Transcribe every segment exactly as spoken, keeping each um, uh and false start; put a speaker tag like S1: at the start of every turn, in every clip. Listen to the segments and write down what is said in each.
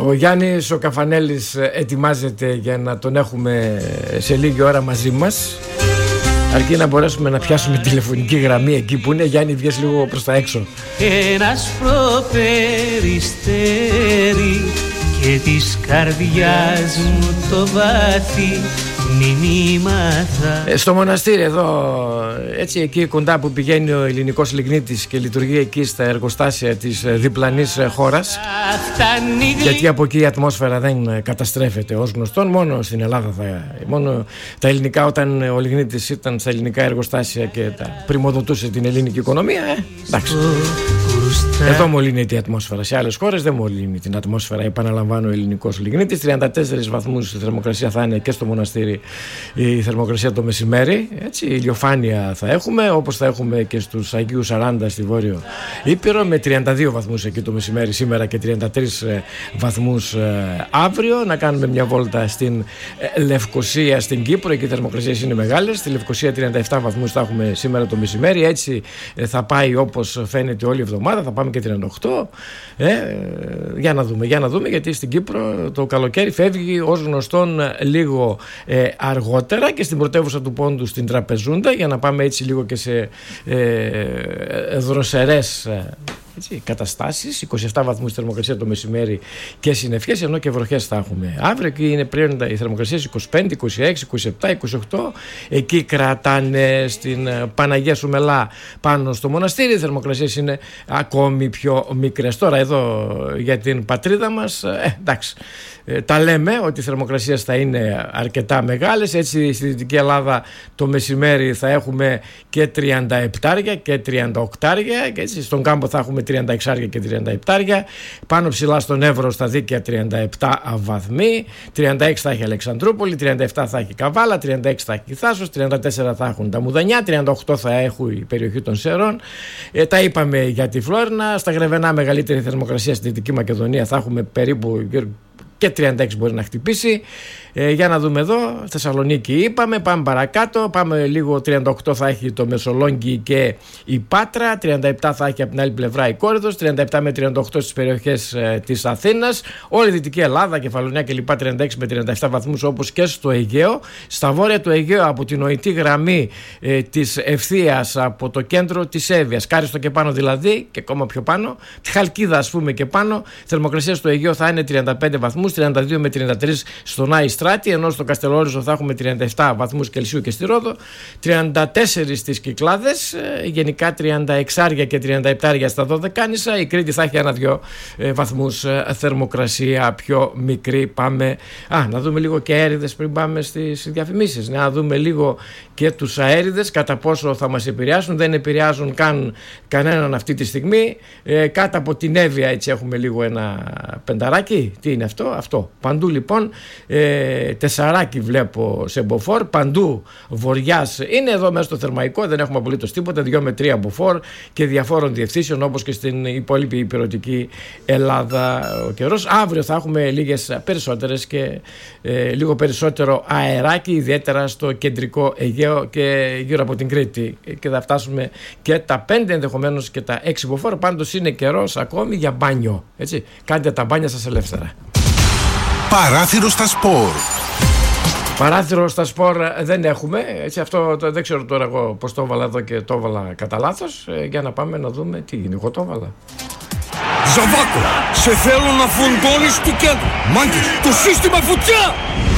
S1: Ο Γιάννης ο Καφανέλης ετοιμάζεται για να τον έχουμε σε λίγη ώρα μαζί μας, αρκεί να μπορέσουμε να πιάσουμε τηλεφωνική γραμμή εκεί που είναι. Γιάννη, βγες λίγο προς τα έξω.
S2: Ένας προπεριστέρι και της καρδιάς μου το βάθη μηνύματα.
S1: Στο μοναστήρι εδώ, έτσι εκεί κοντά που πηγαίνει ο ελληνικός λιγνίτης και λειτουργεί εκεί στα εργοστάσια της διπλανής χώρας, γιατί από εκεί η ατμόσφαιρα δεν καταστρέφεται ως γνωστόν. Μόνο στην Ελλάδα θα, μόνο τα ελληνικά, όταν ο λιγνίτης ήταν στα ελληνικά εργοστάσια και τα πρημοδοτούσε την ελληνική οικονομία, ε, εντάξει. Εδώ μολύνεται η ατμόσφαιρα. Σε άλλες χώρες δεν μολύνει την ατμόσφαιρα. Επαναλαμβάνω, ο ελληνικός λιγνίτης. τριάντα τέσσερις βαθμούς η θερμοκρασία θα είναι και στο μοναστήρι η θερμοκρασία το μεσημέρι. Έτσι, ηλιοφάνεια θα έχουμε, όπως θα έχουμε και στους Αγίους σαράντα στη Βόρειο Ήπειρο, με τριάντα δύο βαθμούς εκεί το μεσημέρι σήμερα και τριάντα τρεις βαθμούς αύριο. Να κάνουμε μια βόλτα στην Λευκοσία, στην Κύπρο. Εκεί οι θερμοκρασίες είναι μεγάλες. Στη Λευκοσία τριάντα επτά βαθμούς θα έχουμε σήμερα το μεσημέρι. Έτσι θα πάει όπως φαίνεται όλη η εβδομάδα. Θα πάμε και τριάντα οκτώ. Ε, για να δούμε, για να δούμε, γιατί στην Κύπρο το καλοκαίρι φεύγει ως γνωστόν λίγο ε, αργότερα και στην πρωτεύουσα του Πόντου, στην Τραπεζούντα, για να πάμε έτσι λίγο και σε ε, δροσερές έτσι, καταστάσεις. είκοσι επτά βαθμούς θερμοκρασία το μεσημέρι και συννεφιές, ενώ και βροχές θα έχουμε αύριο. Εκεί είναι πριν οι θερμοκρασίες είκοσι πέντε, είκοσι έξι, είκοσι επτά, είκοσι οκτώ. Εκεί κρατάνε στην Παναγία Σουμελά πάνω στο μοναστήρι. Οι θερμοκρασίες είναι ακόμη πιο μικρές. Τώρα εδώ για την πατρίδα μας, ε, εντάξει, ε, τα λέμε ότι οι θερμοκρασίες θα είναι αρκετά μεγάλες. Έτσι στη Δυτική Ελλάδα το μεσημέρι θα έχουμε και τριάντα επτά και τριάντα οκτώ, και έτσι στον Κάμπο θα έχουμε τριάντα έξι και τριάντα επτά. Πάνω ψηλά στον Εύρο στα Δίκαια τριάντα επτά βαθμοί. τριάντα έξι θα έχει Αλεξανδρούπολη, τριάντα επτά θα έχει Καβάλα, τριάντα έξι θα έχει Θάσος, τριάντα τέσσερα θα έχουν τα Μουδανιά, τριάντα οκτώ θα έχουν η περιοχή των Σέρων. Ε, τα είπαμε για τη Φλόρινα. Στα Γρεβενά μεγαλύτερη θερμοκρασία στη Δυτική Μακεδονία, θα έχουμε περίπου και τριάντα έξι μπορεί να χτυπήσει. Ε, για να δούμε εδώ, Θεσσαλονίκη είπαμε, πάμε παρακάτω, πάμε λίγο. Τριάντα οκτώ θα έχει το Μεσολόγγι και η Πάτρα, τριάντα επτά θα έχει από την άλλη πλευρά η Κόρυδος, τριάντα επτά με τριάντα οκτώ στις περιοχές ε, της Αθήνας, όλη η Δυτική Ελλάδα, Κεφαλονιά κλπ. τριάντα έξι με τριάντα επτά βαθμούς, όπως και στο Αιγαίο. Στα βόρεια του Αιγαίου, από την νοητή γραμμή ε, της ευθείας από το κέντρο της Εύβοιας, Κάριστο και πάνω δηλαδή, και ακόμα πιο πάνω, τη Χαλκίδα ας πούμε και πάνω, θερμοκρασία στο Αιγαίο θα είναι τριάντα πέντε βαθμούς, τριάντα δύο με τριάντα τρεις στον Άη Στράτη, ενώ στο Καστελόριζο θα έχουμε τριάντα επτά βαθμούς Κελσίου και στη Ρόδο, τριάντα τέσσερα στις Κυκλάδες, γενικά τριάντα έξι και τριάντα επτά στα Δωδεκάνησα. Η Κρήτη θα έχει ένα-δυο βαθμούς θερμοκρασία πιο μικρή. Πάμε, α, να δούμε λίγο και αέριδες πριν πάμε στις διαφημίσεις. Να δούμε λίγο και τους αέριδες, κατά πόσο θα μας επηρεάσουν. Δεν επηρεάζουν καν κανέναν αυτή τη στιγμή. Ε, κάτω από την Εύβοια έτσι έχουμε λίγο ένα πενταράκι. Τι είναι αυτό? Αυτό. Παντού λοιπόν ε, τεσσαράκι βλέπω σε μποφόρ, παντού βοριάς. Είναι εδώ μέσα στο Θερμαϊκό, δεν έχουμε απολύτως τίποτα. δύο με τρία μποφόρ και διαφόρων διευθύνσεων, όπως και στην υπόλοιπη υπηρετική Ελλάδα ο καιρός. Αύριο θα έχουμε λίγες περισσότερες και ε, λίγο περισσότερο αεράκι, ιδιαίτερα στο κεντρικό Αιγαίο και γύρω από την Κρήτη. Και θα φτάσουμε και τα πέντε, ενδεχομένως και τα έξι μποφόρ. Πάντως είναι καιρός ακόμη για μπάνιο. Έτσι. Κάντε τα μπάνια σας ελεύθερα.
S3: Παράθυρο στα σπορ.
S1: Παράθυρο στα σπορ δεν έχουμε. Έτσι, αυτό το, δεν ξέρω τώρα εγώ πώς το έβαλα εδώ και το έβαλα κατά λάθος. Ε, για να πάμε να δούμε τι είναι. Εγώ το έβαλα.
S4: Ζαβάκο, σε θέλω να φουντώνεις του κέντρου. Μάγκες, το σύστημα φωτιά!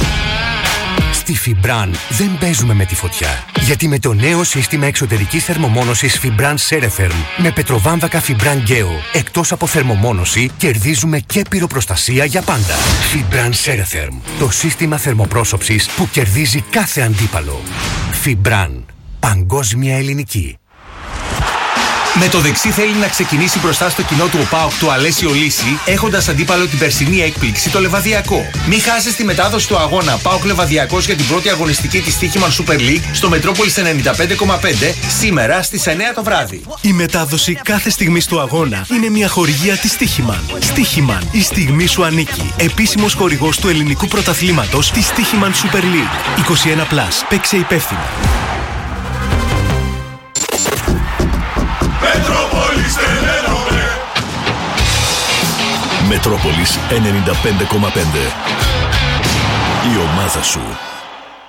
S5: Στη Φιμπραν δεν παίζουμε με τη φωτιά. Γιατί με το νέο σύστημα εξωτερικής θερμομόνωσης Fibran Ceretherm με πετροβάμβακα Fibran Geo, εκτός από θερμομόνωση, κερδίζουμε και πυροπροστασία για πάντα. Fibran Ceretherm, το σύστημα θερμοπρόσωψης που κερδίζει κάθε αντίπαλο. Fibran, παγκόσμια ελληνική.
S6: Με το δεξί θέλει να ξεκινήσει μπροστά στο κοινό του ΟΠΑΟΚ του Αλέσιο Λύση, έχοντας αντίπαλο την περσινή έκπληξη το Λεβαδιακό. Μην χάσεις τη μετάδοση του αγώνα ΠΑΟΚ Λεβαδιακός για την πρώτη αγωνιστική της Στοίχημαν Super League στο Μετρόπολης ενενήντα πέντε κόμμα πέντε σήμερα στις εννιά το βράδυ.
S7: Η μετάδοση κάθε στιγμής του αγώνα είναι μια χορηγία της Στοίχημαν. Στοίχημαν, η στιγμή σου ανήκει. Επίσημος χορηγός του ελληνικού πρωταθλήματος της Στοίχημαν Super League. είκοσι ένα συν, παίξε υπεύθυνα.
S8: Μετρόπολης ενενήντα πέντε κόμμα πέντε. Η ομάδα σου.